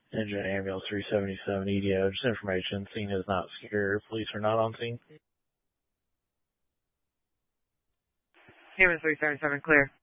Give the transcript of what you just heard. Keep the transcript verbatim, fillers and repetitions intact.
Engine ambulance three seventy-seven E D O. Just information. Scene is not secure. Police are not on scene. Ambulance three seventy-seven, clear.